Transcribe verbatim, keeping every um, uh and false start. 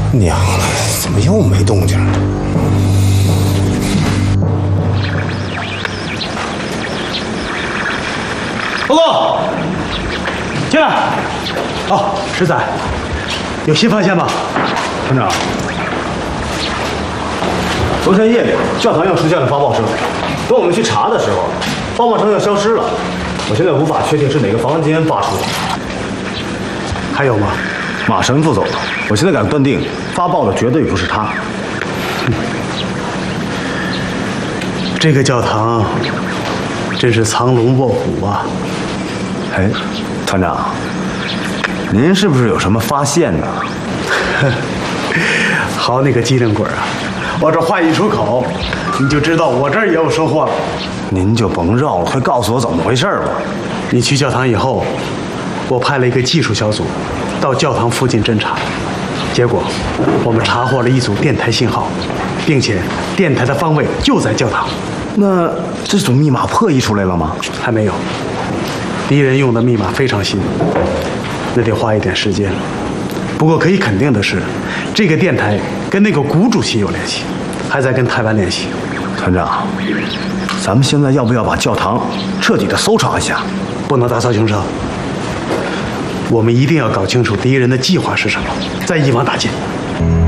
娘的，怎么又没动静？ 报告，进来。哦，十仔，有新发现吗？ 团长，昨天夜里教堂又出现了发报声，等我们去查的时候，发报声又消失了。我现在无法确定是哪个房间发出的。 还有吗？ 马神父走了，我现在敢断定，发报的绝对不是他。 这个教堂真是藏龙卧虎啊！ 哎，团长，您是不是有什么发现呢？ 好你个机灵鬼啊！我这话一出口，你就知道我这儿也有收获了。 您就甭绕了，快告诉我怎么回事吧。 你去教堂以后，我派了一个技术小组到教堂附近侦查，结果我们查获了一组电台信号，并且电台的方位就在教堂。 那这组密码破译出来了吗？ 还没有，敌人用的密码非常新，那得花一点时间。不过可以肯定的是，这个电台跟那个古主席有联系，还在跟台湾联系。 团长，咱们现在要不要把教堂彻底的搜查一下？ 不能打草惊蛇，我们一定要搞清楚敌人的计划是什么，再一网打尽。